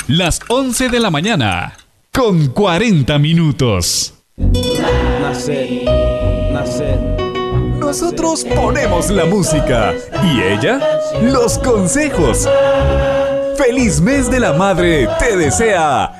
las 11 de la mañana, con 40 minutos. Nosotros ponemos la música y ella los consejos. ¡Feliz mes de la madre te desea